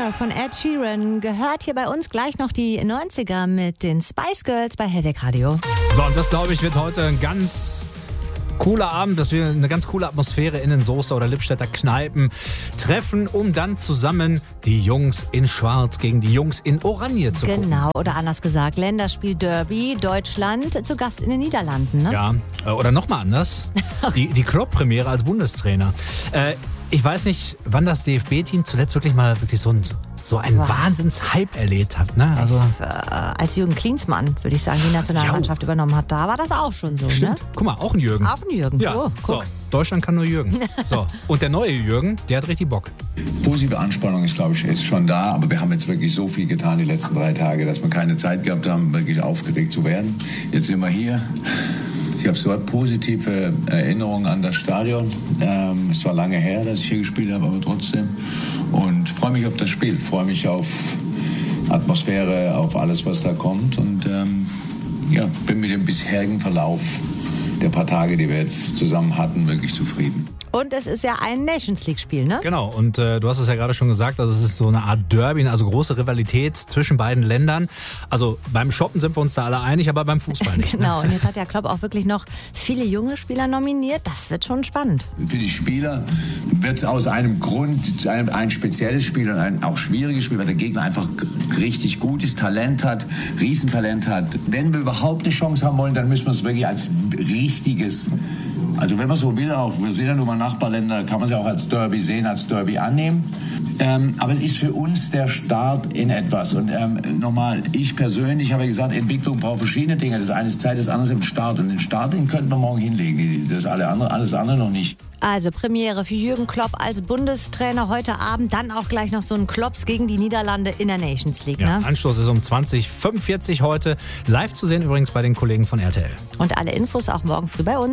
Fire von Ed Sheeran gehört hier bei uns gleich noch die 90er mit den Spice Girls bei Hellweg Radio. So, und das, glaube ich, wird heute ein ganz cooler Abend, dass wir eine ganz coole Atmosphäre in den Soester oder Lippstädter Kneipen treffen, um dann zusammen die Jungs in Schwarz gegen die Jungs in Oranje zu gucken. Genau, oder anders gesagt, Länderspiel Derby, Deutschland zu Gast in den Niederlanden, ne? Ja, oder nochmal anders, die Klopp-Premiere als Bundestrainer. Ich weiß nicht, wann das DFB-Team zuletzt wirklich so einen Wahnsinns-Hype erlebt hat. Ne? Also, als Jürgen Klinsmann, würde ich sagen, die Nationalmannschaft übernommen hat, da war das auch schon so. Stimmt. Ne? Guck mal, auch ein Jürgen. Auch ein Jürgen, ja. so, So, guck. Deutschland kann nur Jürgen. So. Und der neue Jürgen, der hat richtig Bock. Positive Anspannung ist, glaube ich, ist schon da. Aber wir haben jetzt wirklich so viel getan die letzten 3 Tage, dass wir keine Zeit gehabt haben, wirklich aufgeregt zu werden. Jetzt sind wir hier. Ich habe so positive Erinnerungen an das Stadion. Es war lange her, dass ich hier gespielt habe, aber trotzdem. Und freue mich auf das Spiel, freue mich auf Atmosphäre, auf alles, was da kommt. Und bin mit dem bisherigen Verlauf der paar Tage, die wir jetzt zusammen hatten, wirklich zufrieden. Und es ist ja ein Nations League-Spiel, ne? Genau, und du hast es ja gerade schon gesagt, also es ist so eine Art Derby, also große Rivalität zwischen beiden Ländern. Also beim Shoppen sind wir uns da alle einig, aber beim Fußball nicht. Genau, Ne? und jetzt hat der Klopp auch wirklich noch viele junge Spieler nominiert. Das wird schon spannend. Für die Spieler wird es aus einem Grund, ein spezielles Spiel und ein auch schwieriges Spiel, weil der Gegner einfach richtig gut ist, Talent hat, Riesentalent hat. Wenn wir überhaupt eine Chance haben wollen, dann müssen wir es wirklich als richtiges, also wenn man so will, auch wir sehen ja nur mal Nachbarländer, kann man sie auch als Derby sehen, als Derby annehmen. Aber es ist für uns der Start in etwas. Und nochmal, ich persönlich habe ja gesagt, Entwicklung braucht verschiedene Dinge. Das eine ist Zeit, das andere ist im Start. Und den Start, den könnten wir morgen hinlegen. Das alles andere noch nicht. Also Premiere für Jürgen Klopp als Bundestrainer heute Abend. Dann auch gleich noch so ein Klopps gegen die Niederlande in der Nations League. Ja, Ne? Anstoß ist um 20:45 heute. Live zu sehen übrigens bei den Kollegen von RTL. Und alle Infos auch morgen früh bei uns.